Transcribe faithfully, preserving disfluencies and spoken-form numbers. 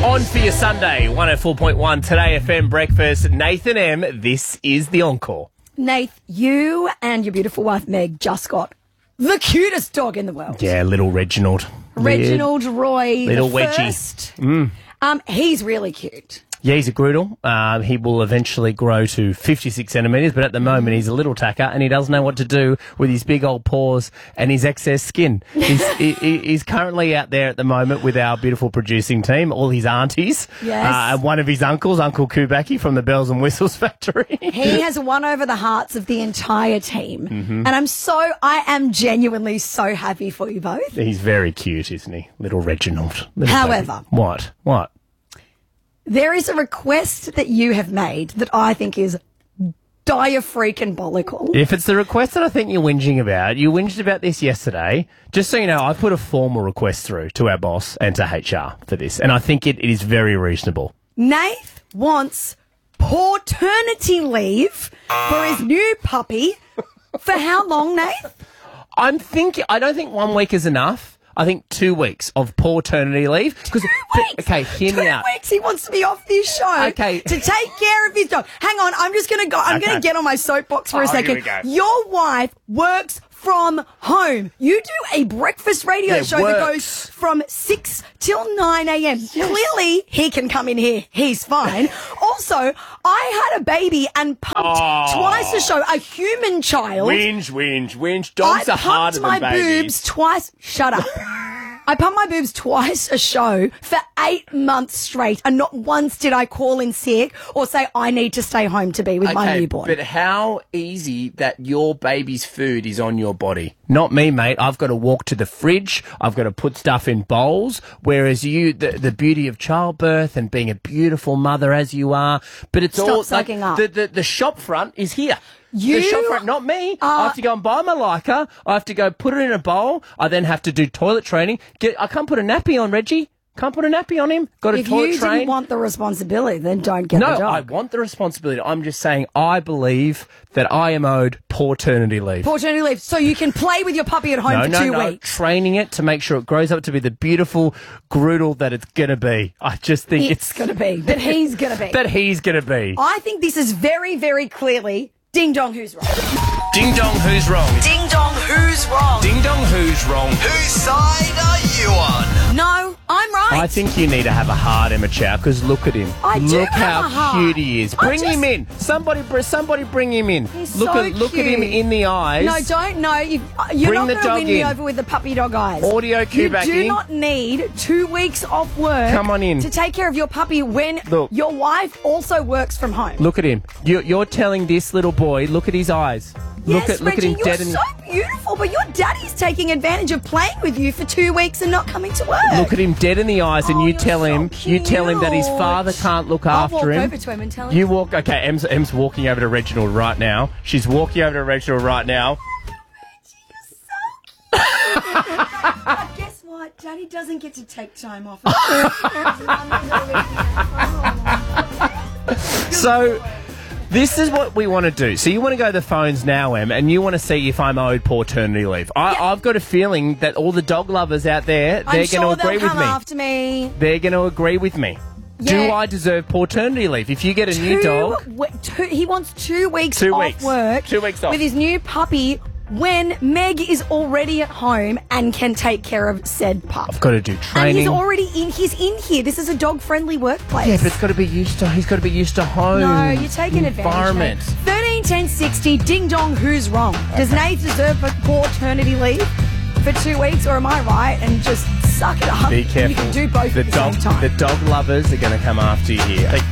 On for your Sunday, one oh four point one Today F M Breakfast. Nathan M, this is the Encore. Nath, you and your beautiful wife Meg just got the cutest dog in the world. Yeah, little Reginald. Reginald Roy, Little the wedgie. first. Mm. Um, he's really cute. Yeah, he's a Groodle. Uh, he will eventually grow to fifty-six centimetres, but at the moment he's a little tacker and he doesn't know what to do with his big old paws and his excess skin. He's, he, he's currently out there at the moment with our beautiful producing team, all his aunties, Yes. uh, and one of his uncles, Uncle Kubaki from the Bells and Whistles factory. He has won over the hearts of the entire team. Mm-hmm. And I'm so, I am genuinely so happy for you both. He's very cute, isn't he? Little Reginald. Little However. baby. What? What? There is a request that you have made that I think is diaphragmolical. If it's the request that I think you're whinging about, you whinged about this yesterday. Just so you know, I put a formal request through to our boss and to H R for this, and I think it, it is very reasonable. Nath wants paternity leave for his new puppy. For how long, Nath? I'm thinking, I don't think one week is enough. I think two weeks of paternity leave. Two weeks? Okay, hear Two me out. weeks he wants to be off this show Okay. to take care of his dog. Hang on, I'm just going to go. I'm Okay. going to get on my soapbox for Oh, a here second. we go. Your wife works from home. You do a breakfast radio Yeah, show works. that goes from six till nine a.m. Clearly, he can come in here. He's fine. Also, I had a baby and pumped Oh. twice a show, a human child. Whinge, whinge, whinge. Dogs I are harder pumped than my babies. boobs twice. Shut up. I pumped my boobs twice a show for eight months straight, and not once did I call in sick or say I need to stay home to be with my newborn. But how easy that your baby's food is on your body. Not me, mate. I've got to walk to the fridge. I've got to put stuff in bowls. Whereas you, the, the beauty of childbirth and being a beautiful mother as you are, but it's Stop all sucking like, up. The, the the shop front is here. You the shop front, not me. I are- have to go and buy my Leica. I have to go put it in a bowl. I then have to do toilet training. Get. I can't put a nappy on Reggie. Can't put a nappy on him. Got to if toilet you train. didn't want the responsibility, then don't get No, the I dog. want the responsibility. I'm just saying I believe that I am owed paternity leave. Paternity leave, so you can play with your puppy at home no, for no, two no. weeks. Training it to make sure it grows up to be the beautiful Groodle that it's going to be. I just think It's, it's... going to be, that he's going to be. that he's going to be. I think this is very, very clearly ding dong who's wrong. Ding dong, who's wrong? Ding dong, who's wrong? Ding dong, who's wrong? Whose side are you on? No, I'm right. I think you need to have a heart, Emma Chow, because look at him. I do look have how a heart. cute he is. I Bring just- him in. Somebody, br- somebody, bring him in. He's look so at, look at him cute. in the eyes. No, don't. No, you, you're Bring not the going to dog win me in. over with the puppy dog eyes. Audio cue You back do in. not need two weeks off work. Come on in. To take care of your puppy when Look. your wife also works from home. Look at him. You, you're telling this little boy. Look at his eyes. Look yes, at look Reggie, at him you're dead in so beautiful, but your daddy's taking advantage of playing with you for two weeks and not coming to work. Look at him dead in the eyes, and Oh, you you're tell so him, you tell him that his cute. father can't look I'll after walk him. over to him and tell him. You walk. Okay, Em's, Em's walking over to Reginald right now. She's walking over to Reginald right now. But guess what? Daddy doesn't get to take time off. So. This is what we want to do. So you want to go to the phones now, Em, and you want to see if I'm owed paternity leave. I, Yeah. I've got a feeling that all the dog lovers out there, they're I'm going sure to agree they'll with come me. after me. They're going to agree with me. Do Yeah. I deserve paternity leave? If you get a new Two dog, we- two, he wants two weeks Two off weeks. work. Two weeks off. with his new puppy when Meg is already at home and can take care of said pup. I've got to do And training. he's already in. He's in here. This is a dog-friendly workplace. Yeah, but it's got to be used to. He's got to be used to home. No, you're taking advantage. environment. Mate. thirteen ten sixty. Ding dong. Who's wrong? Does Nate deserve a paternity leave for two weeks, or am I right and just suck it up? Be careful. You can do both the at the dog, same time. The dog lovers are going to come after you here. They